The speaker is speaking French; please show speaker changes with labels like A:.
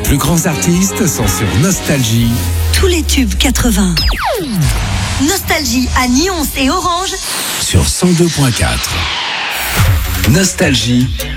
A: plus grands artistes sont sur Nostalgie.
B: Tous les tubes 80. Nostalgie à Nyons et Orange
A: Sur 102.4. Nostalgie,